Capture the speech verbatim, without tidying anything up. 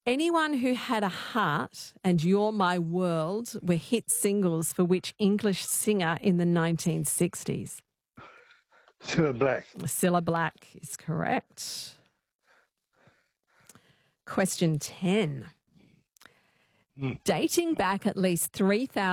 Anyone Who Had a Heart and You're My World were hit singles for which English singer in the nineteen sixties? Cilla Black. Cilla Black is correct. Question ten. Mm. Dating back at least three thousand